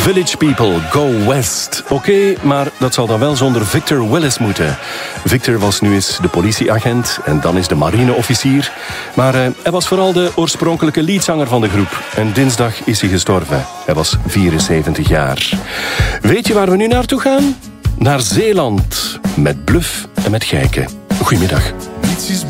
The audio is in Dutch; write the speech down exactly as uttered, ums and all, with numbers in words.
Village People, Go West. Oké, okay, maar dat zal dan wel zonder Victor Willis moeten. Victor was nu eens de politieagent en dan is de marineofficier. Maar uh, hij was vooral de oorspronkelijke leadzanger van de groep. En dinsdag is hij gestorven. Hij was vierenzeventig jaar. Weet je waar we nu naartoe gaan? Naar Zeeland. Met Bluff en met Gijken. Goedemiddag.